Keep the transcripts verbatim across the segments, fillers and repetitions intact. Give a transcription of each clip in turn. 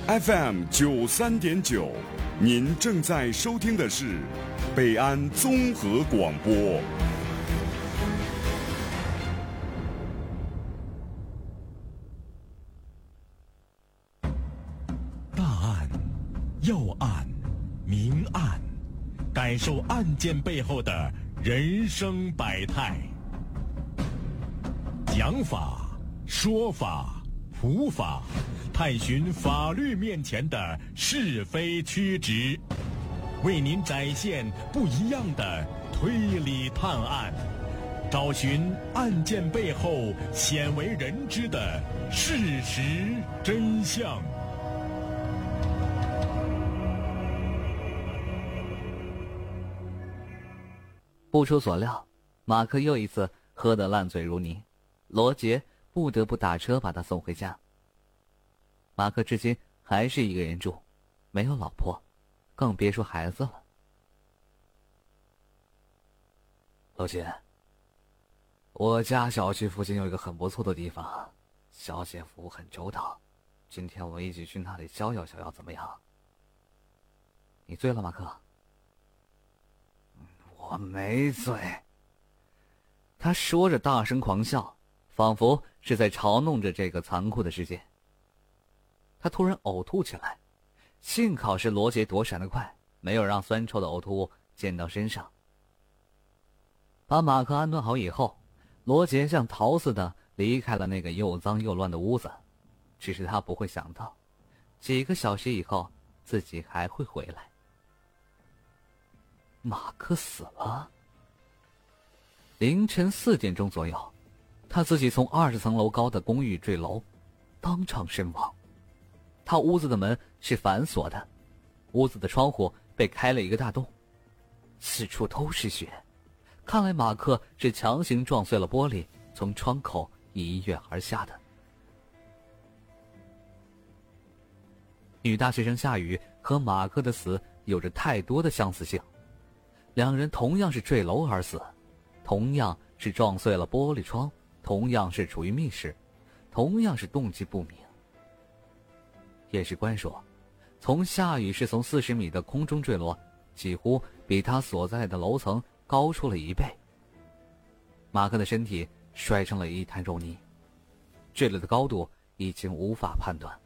F M 九三点九，您正在收听的是北安综合广播。 大案、要案、明案，感受案件背后的人生百态。讲法、说法、普法，探寻法律面前的是非曲直，为您展现不一样的推理探案，找寻案件背后鲜为人知的事实真相。 不出所料，马克又一次喝得烂醉如泥，罗杰不得不打车把他送回家。马克至今还是一个人住，没有老婆，更别说孩子了。罗杰，我家小区附近有一个很不错的地方，小姐服务很周到，今天我们一起去那里逍遥逍遥，怎么样？你醉了，马克？我没醉。他说着大声狂笑，仿佛是在嘲弄着这个残酷的世界。他突然呕吐起来，幸好是罗杰躲闪得快，没有让酸臭的呕吐物溅到身上。把马克安顿好以后，罗杰像逃似的离开了那个又脏又乱的屋子。只是他不会想到，几个小时以后自己还会回来。马克死了。凌晨四点钟左右，他自己从二十层楼高的公寓坠楼，当场身亡。他屋子的门是反锁的，屋子的窗户被开了一个大洞，四处都是血。看来马克是强行撞碎了玻璃，从窗口一跃而下的。女大学生夏雨和马克的死有着太多的相似性，两人同样是坠楼而死，同样是撞碎了玻璃窗，同样是处于密室，同样是动机不明。验尸官说，从夏雨是从四十米的空中坠落，几乎比他所在的楼层高出了一倍。马克的身体摔成了一滩肉泥，坠落的高度已经无法判断。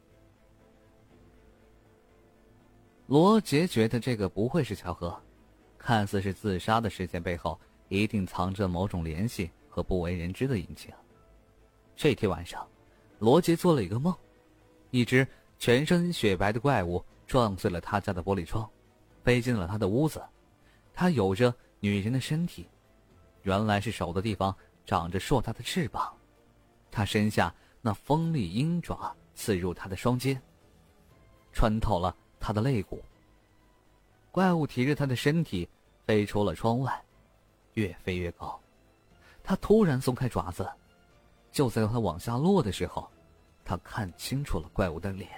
罗杰觉得这个不会是巧合，看似是自杀的事件背后一定藏着某种联系和不为人知的隐情。这天晚上，罗杰做了一个梦，一只全身雪白的怪物撞碎了他家的玻璃窗，飞进了他的屋子。他有着女人的身体，原来是手的地方长着硕大的翅膀，他身下那锋利鹰爪刺入他的双肩，穿透了他的肋骨。怪物提着他的身体飞出了窗外，越飞越高。他突然松开爪子，就在他往下落的时候，他看清楚了怪物的脸。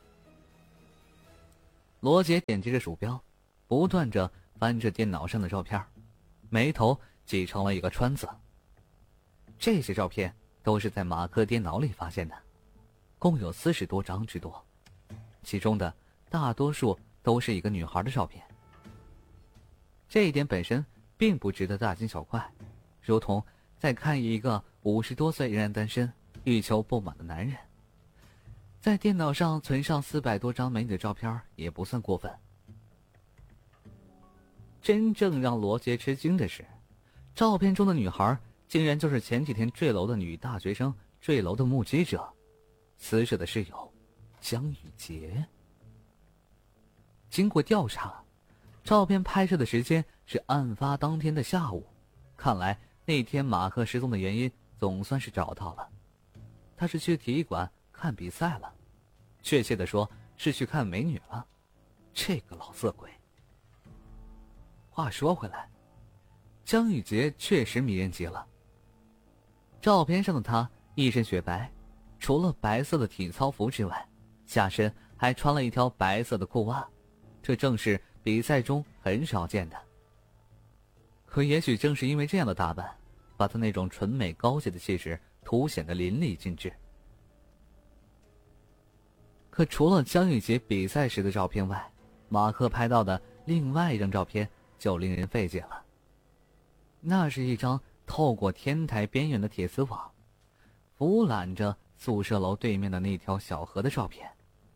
罗杰点击着鼠标，不断着翻着电脑上的照片，眉头挤成了一个川字。这些照片都是在马克电脑里发现的，共有四十多张之多，其中的大多数都是一个女孩的照片。这一点本身并不值得大惊小怪，如同在看一个五十多岁仍然单身、欲求不满的男人。在电脑上存上四百多张美女的照片也不算过分。真正让罗杰吃惊的是，照片中的女孩竟然就是前几天坠楼的女大学生坠楼的目击者，死者的室友江雨洁。经过调查，照片拍摄的时间是案发当天的下午，看来那天马克失踪的原因总算是找到了。他是去体育馆看比赛了，确切的说是去看美女了。这个老色鬼。话说回来，江雨洁确实迷人极了。照片上的她一身雪白，除了白色的体操服之外，下身还穿了一条白色的裤袜，这正是比赛中很少见的。可也许正是因为这样的打扮，把她那种纯美高洁的气质凸显得淋漓尽致。 可除了江玉洁比赛时的照片外，马克拍到的另外一张照片就令人费解了。那是一张透过天台边缘的铁丝网，俯览着宿舍楼对面的那条小河的照片。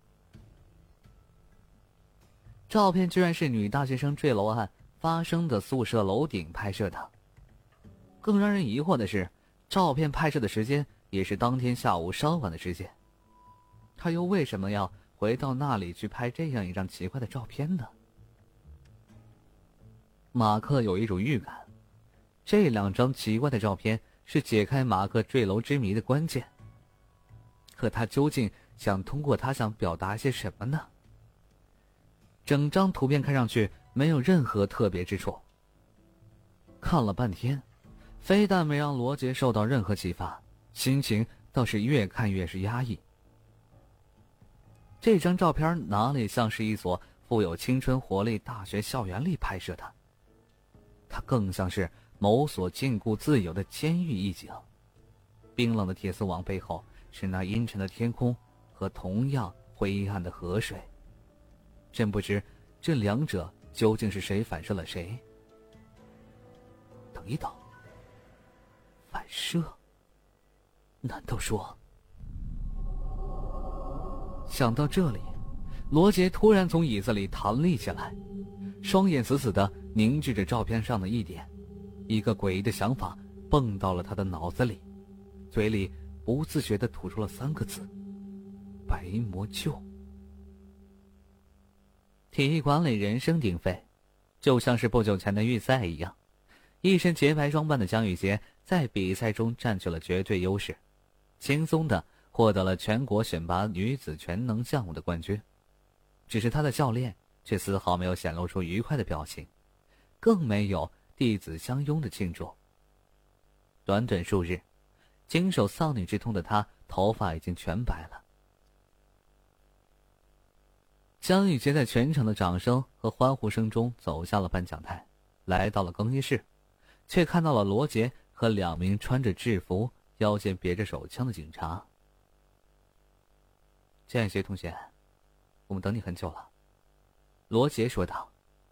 照片居然是女大学生坠楼案发生的宿舍楼顶拍摄的。更让人疑惑的是，照片拍摄的时间也是当天下午稍晚的时间，他又为什么要回到那里去拍这样一张奇怪的照片呢？马克有一种预感，这两张奇怪的照片是解开马克坠楼之谜的关键。可他究竟想通过它想表达些什么呢？整张图片看上去没有任何特别之处。看了半天，非但没让罗杰受到任何启发，心情倒是越看越是压抑。这张照片哪里像是一所富有青春活力大学校园里拍摄的，它更像是某所禁锢自由的监狱一景。冰冷的铁丝网背后是那阴沉的天空和同样灰暗的河水。真不知这两者究竟是谁反射了谁。等一等，反射？难道说……想到这里，罗杰突然从椅子里弹立起来，双眼死死地凝视着照片上的一点。一个诡异的想法蹦到了他的脑子里，嘴里不自觉地吐出了三个字：白魔鹫。体育馆里人声鼎沸，就像是不久前的预赛一样。一身洁白装扮的江玉洁在比赛中占据了绝对优势，轻松地获得了全国选拔女子全能项目的冠军。只是她的教练却丝毫没有显露出愉快的表情，更没有弟子相拥的庆祝。短短数日，经受丧女之痛的她头发已经全白了。江玉洁在全场的掌声和欢呼声中走下了颁奖台，来到了更衣室，却看到了罗杰和两名穿着制服、腰间别着手枪的警察。江玉洁同学，我们等你很久了。罗杰说道。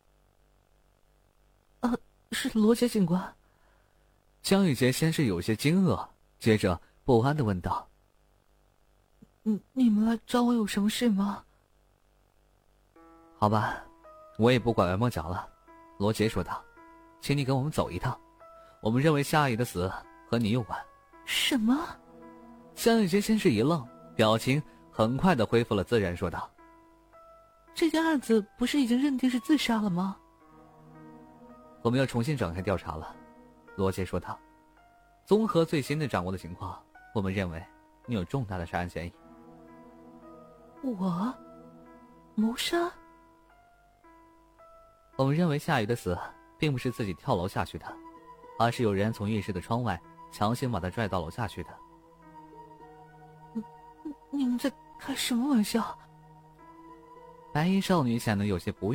啊，是罗杰警官。江玉洁先是有些惊愕，接着不安地问道：你你们来找我有什么事吗？好吧，我也不拐弯抹角了。罗杰说道，请你跟我们走一趟，我们认为夏雨的死和你有关。什么？江玉洁先是一愣，表情很快地恢复了自然，说道：这件案子不是已经认定是自杀了吗？我们要重新展开调查了，罗杰说道。综合最新的掌握的情况，我们认为你有重大的杀人嫌疑。我？谋杀？我们认为夏雨的死并不是自己跳楼下去的，而是有人从浴室的窗外强行把她拽到楼下去的。你你们在开什么玩笑？白衣少女显得有些不悦。